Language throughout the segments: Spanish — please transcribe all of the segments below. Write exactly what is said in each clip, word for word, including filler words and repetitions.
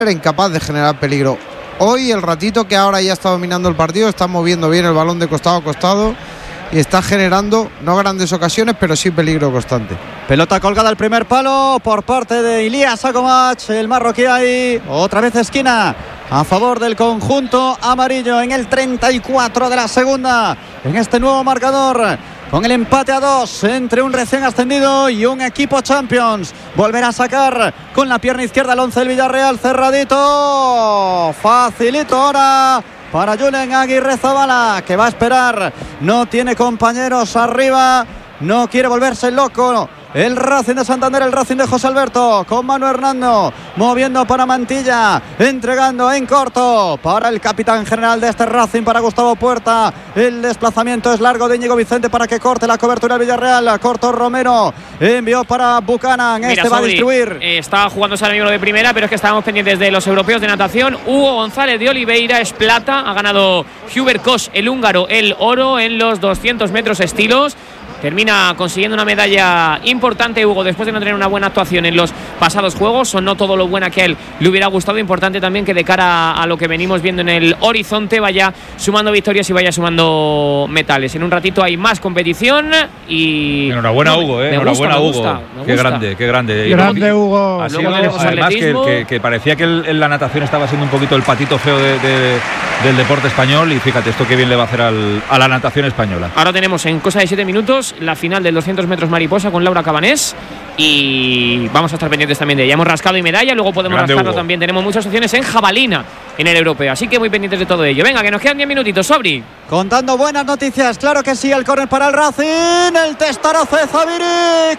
era incapaz de generar peligro. Hoy el ratito que ahora ya está dominando el partido, está moviendo bien el balón de costado a costado y está generando no grandes ocasiones, pero sí peligro constante. Pelota colgada al primer palo por parte de Ilyas Akomach, el marroquí ahí, otra vez esquina a favor del conjunto amarillo en el treinta y cuatro de la segunda, en este nuevo marcador, con el empate a dos entre un recién ascendido y un equipo Champions. Volverá a sacar con la pierna izquierda el once del Villarreal, cerradito, facilito ahora para Julen Aguirrezabala, que va a esperar, no tiene compañeros arriba, no quiere volverse loco. El Racing de Santander, el Racing de José Alberto, con Manu Hernando, moviendo para Mantilla, entregando en corto para el capitán general de este Racing, para Gustavo Puerta. El desplazamiento es largo de Íñigo Vicente para que corte la cobertura del Villarreal. Corto Romero, envió para Buchanan. Mira, este va Sobri, a distribuir. Eh, estaba jugándose ahora mismo de primera, pero es que estábamos pendientes de los europeos de natación. Hugo González de Oliveira es plata, ha ganado Hubert Koch, el húngaro, el oro en los doscientos metros estilos. Termina consiguiendo una medalla importante, Hugo, después de no tener una buena actuación en los pasados juegos, o no todo lo buena que a él le hubiera gustado. Importante también que de cara a lo que venimos viendo en el horizonte vaya sumando victorias y vaya sumando metales. En un ratito hay más competición y... Enhorabuena, Hugo, ¿eh? Enhorabuena, Hugo. Gusta, qué grande, qué grande. Grande, Hugo. Ha sido, además, que, que, que parecía que el, la natación estaba siendo un poquito el patito feo de, de, del deporte español, y fíjate esto qué bien le va a hacer al, a la natación española. Ahora tenemos en cosa de siete minutos la final del doscientos metros mariposa con Laura Cabanés y vamos a estar pendientes también de ella. Hemos rascado y medalla, luego podemos Grande rascarlo Hugo. También. Tenemos muchas opciones en jabalina en el europeo, así que muy pendientes de todo ello. Venga, que nos quedan diez minutitos, Sobri. Contando buenas noticias, claro que sí. El córner para el Racing, el testarozo de Zaviri,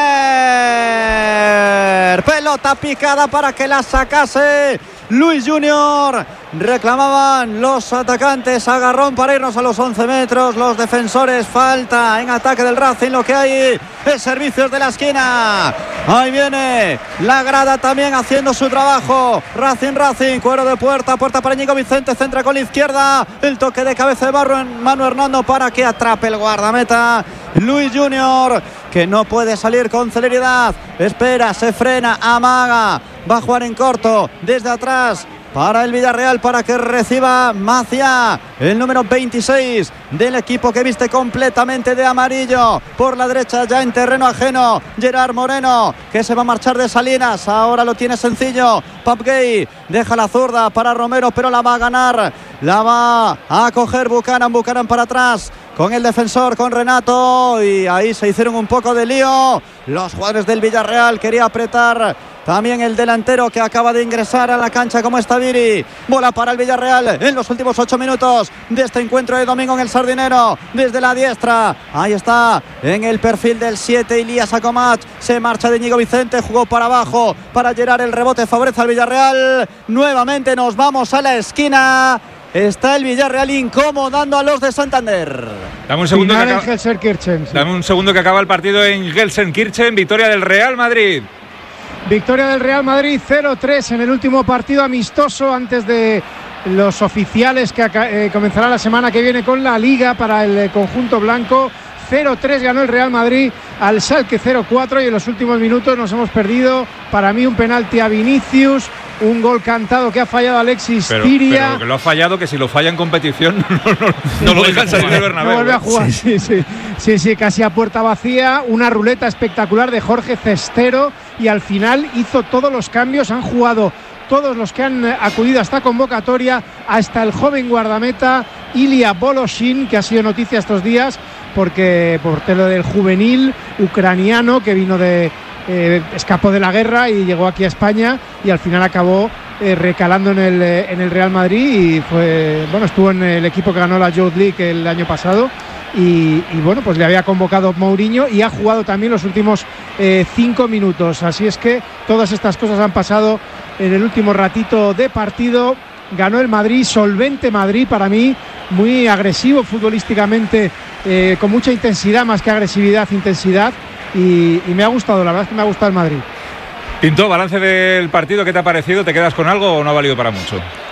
córner, pelota picada para que la sacase Luis Junior. Reclamaban los atacantes agarrón para irnos a los once metros. Los defensores, falta en ataque del Racing. Lo que hay es servicios de la esquina. Ahí viene la grada también haciendo su trabajo. Racing, Racing, cuero de puerta. Puerta para Íñigo Vicente, centra con la izquierda. El toque de cabeza de Manu Hernando para que atrape el guardameta Luis Junior, que no puede salir con celeridad. Espera, se frena, amaga. Va a jugar en corto desde atrás para el Villarreal, para que reciba Macia, el número veintiséis del equipo que viste completamente de amarillo. Por la derecha, ya en terreno ajeno, Gerard Moreno, que se va a marchar de Salinas. Ahora lo tiene sencillo. Pap Gay deja la zurda para Romero, pero la va a ganar. La va a coger Buchanan. Buchanan para atrás con el defensor, con Renato, y ahí se hicieron un poco de lío los jugadores del Villarreal. Quería apretar también el delantero que acaba de ingresar a la cancha como está Viri. Bola para el Villarreal en los últimos ocho minutos de este encuentro de domingo en el Sardinero. Desde la diestra, ahí está en el perfil del siete Ilyas Akomach. Se marcha de Íñigo Vicente, jugó para abajo para Gerard, el rebote favorece al Villarreal. Nuevamente nos vamos a la esquina. Está el Villarreal incomodando a los de Santander. Dame un segundo, que acaba, Gelsenkirchen, sí. Dame un segundo que acaba el partido en Gelsenkirchen. Victoria del Real Madrid. Victoria del Real Madrid cero tres en el último partido amistoso antes de los oficiales que eh, comenzará la semana que viene con la Liga para el eh, conjunto blanco. cero tres ganó el Real Madrid al Schalke cero cuatro, y en los últimos minutos nos hemos perdido, para mí, un penalti a Vinicius, un gol cantado que ha fallado Alexis pero, Tiria. Pero que lo ha fallado, que si lo falla en competición no, no, no, no lo dejan salir del Bernabéu. No vuelve a jugar, sí. Sí, sí, sí, sí, casi a puerta vacía. Una ruleta espectacular de Jorge Cestero, y al final hizo todos los cambios. Han jugado todos los que han acudido a esta convocatoria, hasta el joven guardameta Ilya Voloshin, que ha sido noticia estos días porque portero del juvenil ucraniano, que vino de eh, escapó de la guerra y llegó aquí a España, y al final acabó eh, recalando en el, en el Real Madrid, y fue bueno estuvo en el equipo que ganó la Youth League el año pasado. Y, y bueno, pues le había convocado Mourinho y ha jugado también los últimos eh, cinco minutos. Así es que todas estas cosas han pasado en el último ratito de partido. Ganó el Madrid, solvente Madrid para mí, muy agresivo futbolísticamente, eh, con mucha intensidad, más que agresividad, intensidad. Y, y me ha gustado, la verdad es que me ha gustado el Madrid. Pinto, balance del partido, ¿qué te ha parecido? ¿Te quedas con algo o no ha valido para mucho?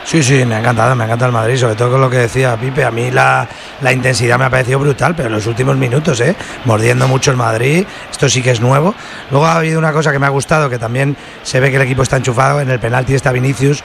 Sí, sí, me ha encantado, me encanta el Madrid, sobre todo con lo que decía Pipe. A mí la, la intensidad me ha parecido brutal, pero en los últimos minutos, ¿eh? mordiendo mucho el Madrid, esto sí que es nuevo. Luego ha habido una cosa que me ha gustado, que también se ve que el equipo está enchufado. En el penalti está Vinicius,